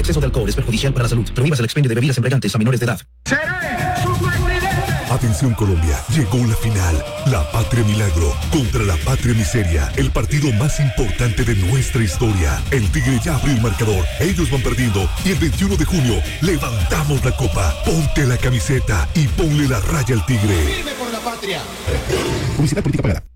exceso de alcohol es perjudicial para la salud. Prohíbas el expendio de bebidas embriagantes a menores de edad. Atención Colombia, llegó la final. La Patria Milagro contra la Patria Miseria. El partido más importante de nuestra historia. El Tigre ya abrió el marcador. Ellos van perdiendo. Y el 21 de junio levantamos la copa. Ponte la camiseta y ponle la raya al Tigre. ¡Firme por la patria! Publicidad política pagada.